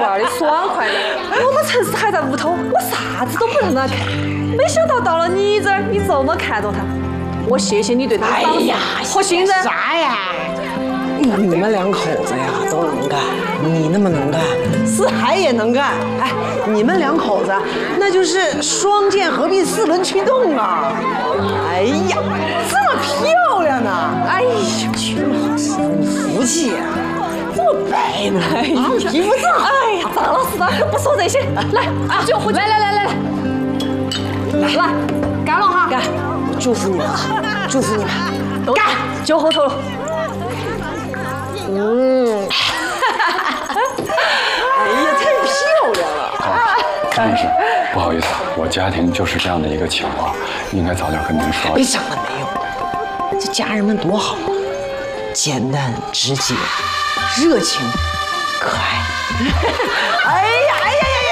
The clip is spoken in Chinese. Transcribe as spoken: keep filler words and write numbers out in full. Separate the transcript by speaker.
Speaker 1: 玩的爽快的。我们陈氏还在屋头，我啥子都不让他看。没想到到了你这儿，你这么看着他。我谢谢你对他的赏识和信任。
Speaker 2: 啥呀？你们两口子呀都能干，你那么能干，四海也能干。哎，你们两口子那就是双剑合璧，四轮驱动啊！哎呀，这么漂亮呢！哎呀，娶了好媳妇，你福气呀！这么白呢？哎呀，皮肤这么……
Speaker 1: 哎呀，张老师的不说这些，来啊，就回去。来来来来来，来来，干了哈！
Speaker 2: 干！我祝福你们，祝福你们，
Speaker 1: 干！酒后头了。
Speaker 2: 嗯，哎呀，太漂亮了！
Speaker 3: 啊，张女士，不好意思，我家庭就是这样的一个情况，应该早点跟您说。
Speaker 2: 你想了没有？这家人们多好啊，简单直接，热情，可爱。哎呀哎呀呀